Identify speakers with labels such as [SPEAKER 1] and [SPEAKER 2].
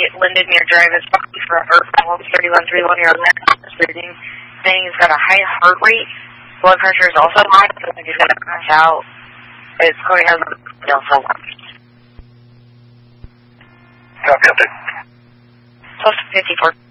[SPEAKER 1] Lindenmere Drive. It's probably for a heart problem. 3131-year-old man breathing, saying he's got a high heart rate. Blood pressure is also high, so he's going to pass out. It's going to have down for one.
[SPEAKER 2] Copy.
[SPEAKER 1] Plus 54.